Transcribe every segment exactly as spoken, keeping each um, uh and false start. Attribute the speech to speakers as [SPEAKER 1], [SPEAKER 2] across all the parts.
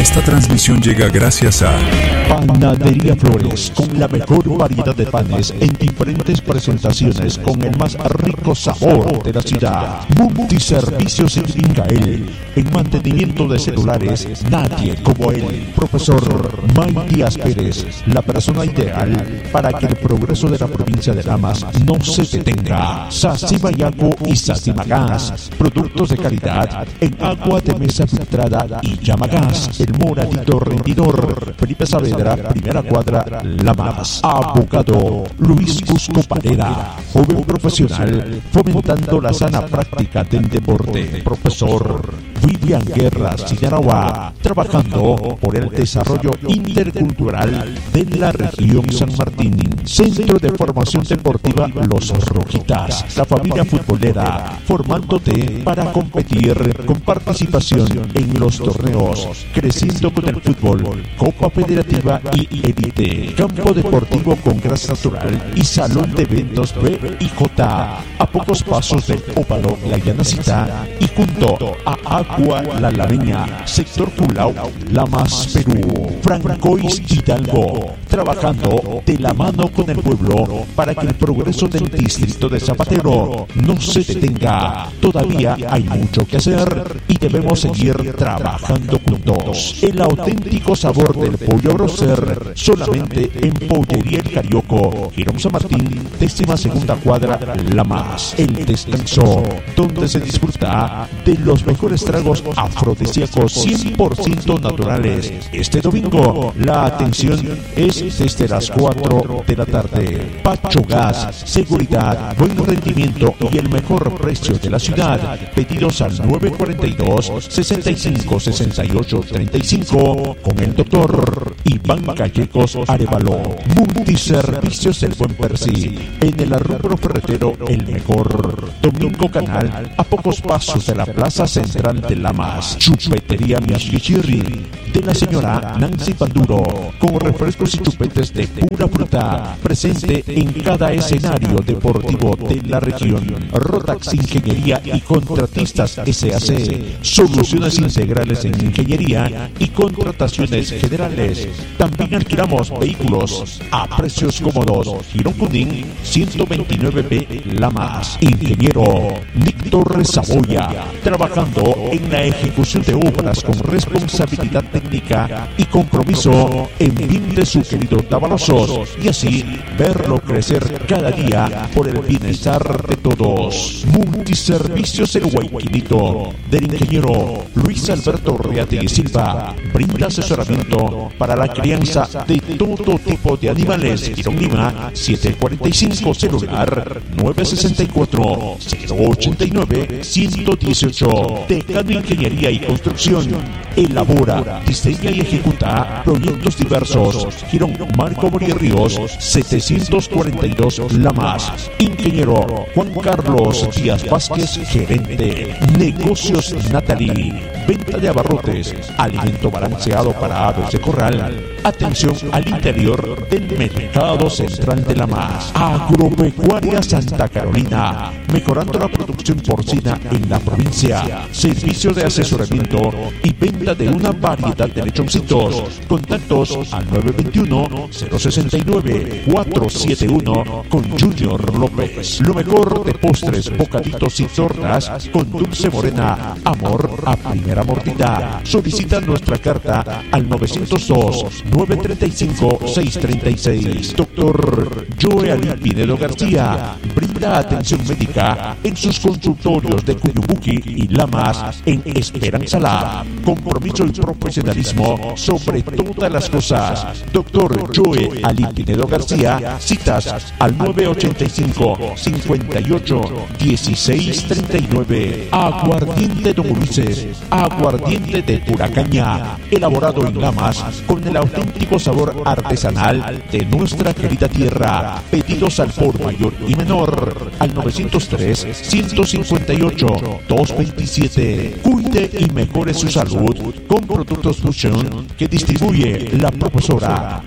[SPEAKER 1] Esta transmisión llega gracias a
[SPEAKER 2] Panadería Flores, con la mejor variedad de panes en diferentes presentaciones, con el más rico sabor de la ciudad. Multiservicios en Ingael, en mantenimiento de celulares, nadie como él. Profesor May Díaz Pérez, la persona ideal para que el progreso de la provincia de Lamas no se detenga. Sacimayaco y Sacimagas, productos de calidad en agua de mesa filtrada y Llamagas, el moradito rendidor. Felipe Saavedra, primera cuadra, Lamas. Abogado Luis Cusco Parera, joven profesional fomentando la sana práctica del deporte. Profesor William Guerra Sinarawa, trabajando por el desarrollo intercultural de la región San Martín. Centro de Formación Deportiva Los Rojitas, la familia futbolera, formándote para competir con participación en los torneos, creciendo con el fútbol, Copa Federativa y Elite, campo deportivo con grasa natural y salón de eventos B y J, a pocos pasos del Óvalo La Llanacita y junto a Agua La Lareña, sector Culao, Lamas, Perú. Francois Hidalgo, trabajando de la mano con el pueblo para que el progreso del distrito de Zapatero no se detenga. Todavía hay mucho que hacer y debemos seguir trabajando juntos. El auténtico sabor del pollo grosser, solamente en Pollería El Carioco, Girón San Martín, décima segunda cuadra, Lamas. El Descanso, donde se disfruta de los mejores tragos afrodisíacos cien por ciento naturales. Este domingo la atención es desde las cuatro de la tarde. Pacho Gas, seguridad, buen rendimiento y el mejor precio de la ciudad. Pedidos al nueve cuatro dos, sesenta y cinco, sesenta y ocho, treinta y cinco con el doctor Iván Callecos Arevalo. Multiservicios El Buen Percy, en el arrubro ferretero el mejor. Domingo Canal, a pocos pasos de la plaza central de Lamas. Chupetería Miasquichirri, de la señora Nancy Panduro, con refrescos y chupetes de pura fruta, presente en cada escenario deportivo de la región. Rotax Ingeniería y Contratistas S A C, soluciones integrales en ingeniería y contrataciones generales. También alquilamos vehículos a precios cómodos. Girón Cundín ciento veintinueve B, Lamas. Ingeniero Nick Torres Saboya, trabajando en la ejecución de obras con responsabilidad técnica y compromiso en bien de su querido Tabalosos, y así verlo crecer cada día por el bienestar de todos. Multiservicios El Guayquinito, del ingeniero Luis Alberto Reate Silva, brinda asesoramiento para la crianza de todo tipo de animales. Girón Lima, siete cuarenta y cinco, celular nueve sesenta y cuatro, cero ochenta y nueve, ciento dieciocho. Decano Ingeniería y Construcción, elabora, diseña y ejecuta proyectos diversos. Girón Marco Morir Ríos, setecientos cuarenta y dos, Lamas. Ingeniero Juan Carlos Díaz Vázquez, gerente. Negocios Natalie, venta de abarrotes, alimento balanceado para aves de corral. Atención al interior del mercado central de Lamas. Agropecuaria Santa Carolina, mejorando la producción porcina en la provincia. Servicio de asesoramiento y venta de una variedad de lechoncitos. Contactos al nueve veintiuno, cero sesenta y nueve, cuatrocientos setenta y uno con Junior López. Lo mejor de postres, bocaditos y tortas con dulce morena. Amor a primera mordida. Solicita nuestra carta al novecientos dos, nueve treinta y cinco, seiscientos treinta y seis. Doctor Joe Ali Pinedo García, brinda atención médica en sus consultorios de Cuyubuqui y Lamas en Esperanza Lab. Compromiso y profesionalismo sobre todas las cosas. Doctor Joe Ali Pinedo García, citas al nueve ochenta y cinco, cincuenta y ocho, dieciséis treinta y nueve. Aguardiente Don Ulises, aguardiente de pura caña, elaborado en Lamas con el auténtico sabor artesanal de nuestra querida tierra. Pedidos al por mayor y menor al novecientos tres, ciento cincuenta y ocho, doscientos veintisiete. Cuide y mejore su salud con productos Fusion que distribuye la profesora Dora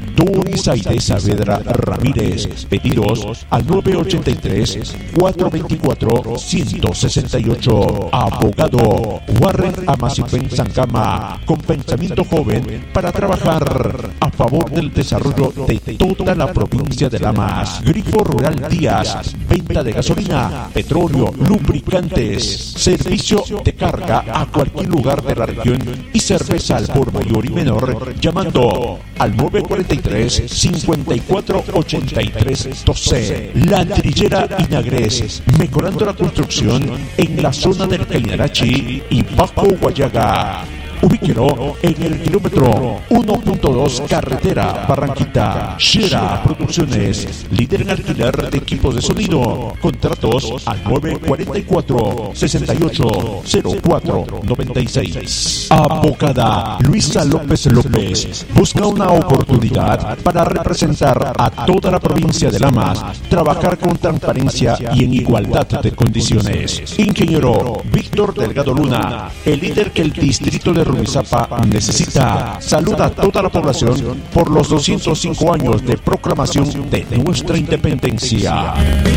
[SPEAKER 2] Morisaide Saavedra Ramírez. Pedidos al nueve ocho tres, cuatro dos cuatro, uno cero seis ocho. Abogado Warren Amasipen Sankama, con pensamiento joven para trabajar a favor del desarrollo de toda la provincia de Lamas. Grifo Rural Díaz, venta de gasolina, petróleo, lubricantes, servicio de carga a cualquier lugar de la región y cerveza al por mayor y menor, llamando al nueve cuatro tres, cinco cuatro ocho tres doce. La Trillera Inagres, mejorando la construcción en la zona del Cainarachi y Bajo Guayaga. Ubíquelo en el kilómetro uno punto dos Carretera Barranquita. Shera Producciones, líder en alquiler de equipos de sonido. Contratos al nueve cuatro cuatro, seis ocho cero cuatro nueve seis. Abogada Luisa López López busca una oportunidad para representar a toda la provincia de Lamas, trabajar con transparencia y en igualdad de condiciones. Ingeniero Víctor Delgado Luna, el líder que el distrito de Rumizápa necesita. Saluda a toda la población por los doscientos cinco años de proclamación de nuestra independencia.